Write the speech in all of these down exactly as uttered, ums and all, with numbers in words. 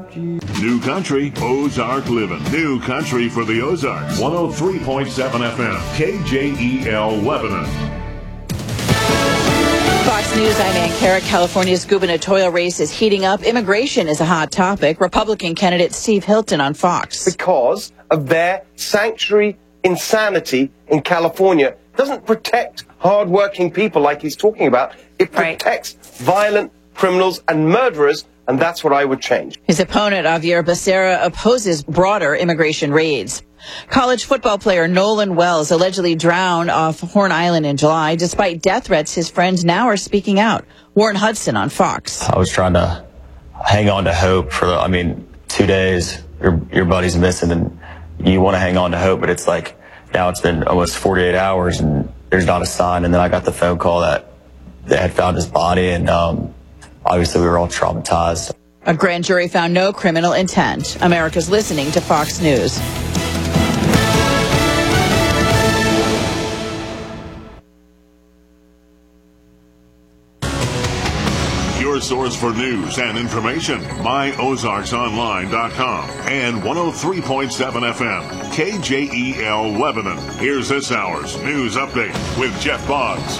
without you. New Country, Ozark Living. New Country for the Ozarks. one oh three point seven F M, K J E L Lebanon. Fox News, I'm Ann Carrick. California's gubernatorial race is heating up. Immigration is a hot topic. Republican candidate Steve Hilton on Fox. Because of their sanctuary insanity in California. It doesn't protect hard-working people like he's talking about. It protects right. violent criminals and murderers, and that's what I would change. His opponent, Javier Becerra, opposes broader immigration raids. College football player Nolan Wells allegedly drowned off Horn Island in July. Despite death threats, his friends now are speaking out. Warren Hudson on Fox. I was trying to hang on to hope for, I mean, two days, your, your buddy's missing, and you want to hang on to hope, but it's like, now it's been almost forty-eight hours, and there's not a sign. And then I got the phone call that they had found his body, and um, obviously we were all traumatized. A grand jury found no criminal intent. America's listening to Fox News. Your source for news and information, my ozarks online dot com and one oh three point seven F M, K J E L Lebanon. Here's this hour's news update with Jeff Boggs.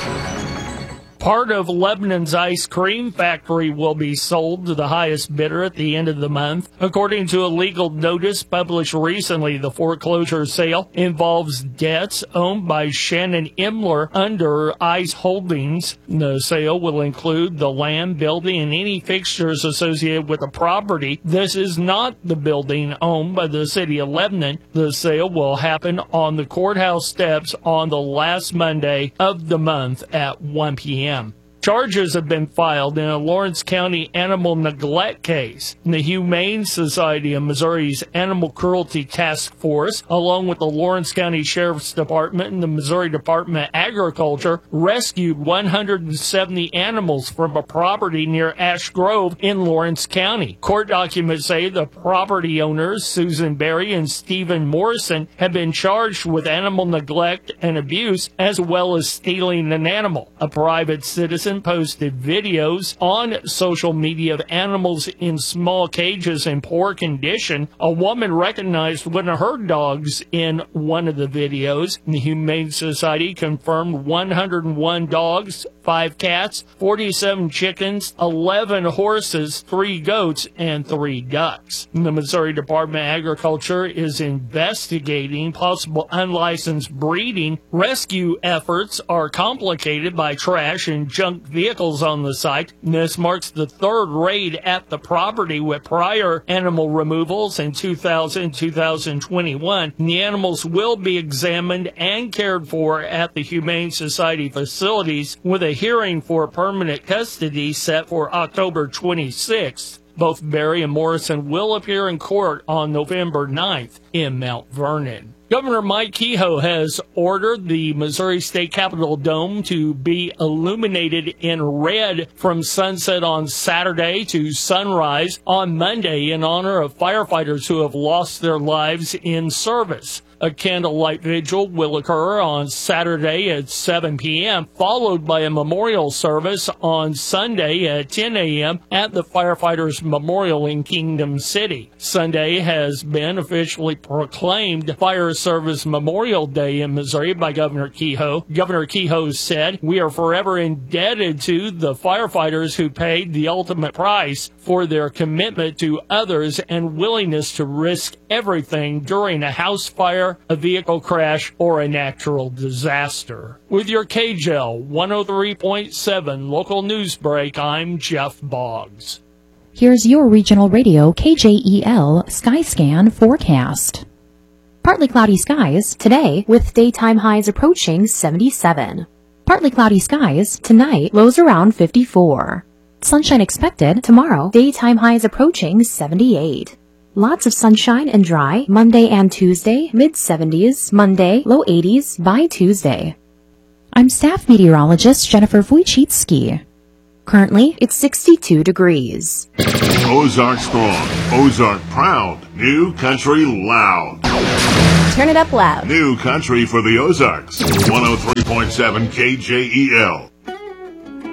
Part of Lebanon's ice cream factory will be sold to the highest bidder at the end of the month. According to a legal notice published recently, the foreclosure sale involves debts owned by Shannon Imler under ICE Holdings. The sale will include the land, building, and any fixtures associated with the property. This is not the building owned by the city of Lebanon. The sale will happen on the courthouse steps on the last Monday of the month at one p.m. Charges have been filed in a Lawrence County animal neglect case. The Humane Society of Missouri's Animal Cruelty Task Force, along with the Lawrence County Sheriff's Department and the Missouri Department of Agriculture, rescued one hundred seventy animals from a property near Ash Grove in Lawrence County. Court documents say the property owners, Susan Berry and Stephen Morrison, have been charged with animal neglect and abuse, as well as stealing an animal. A private citizen posted videos on social media of animals in small cages in poor condition. A woman recognized one of her dogs in one of the videos. The Humane Society confirmed one hundred one dogs, five cats, forty-seven chickens, eleven horses, three goats, and three ducks. The Missouri Department of Agriculture is investigating possible unlicensed breeding. Rescue efforts are complicated by trash and junk vehicles on the site. This marks the third raid at the property, with prior animal removals in two thousand and two thousand twenty-one. The animals will be examined and cared for at the Humane Society facilities, with a hearing for permanent custody set for October twenty-sixth. Both Berry and Morrison will appear in court on November ninth in Mount Vernon. Governor Mike Kehoe has ordered the Missouri State Capitol Dome to be illuminated in red from sunset on Saturday to sunrise on Monday in honor of firefighters who have lost their lives in service. A candlelight vigil will occur on Saturday at seven p.m., followed by a memorial service on Sunday at ten a.m. at the Firefighters Memorial in Kingdom City. Sunday has been officially proclaimed Fire Service Memorial Day in Missouri by Governor Kehoe. Governor Kehoe said, "We are forever indebted to the firefighters who paid the ultimate price for their commitment to others and willingness to risk everything during a house fire, a vehicle crash, or a natural disaster." With your K J E L one oh three point seven local news break, I'm Jeff Boggs. Here's your regional radio K J E L Skyscan forecast. Partly cloudy skies today with daytime highs approaching seventy-seven. Partly cloudy skies tonight, lows around fifty-four. Sunshine expected tomorrow, daytime highs approaching seventy-eight. Lots of sunshine and dry Monday and Tuesday, mid seventies, Monday, low eighties by Tuesday. I'm staff meteorologist Jennifer Wojcicki. Currently, it's sixty-two degrees. Ozark strong, Ozark proud, New Country loud. Turn it up loud. New Country for the Ozarks, one oh three point seven K J E L.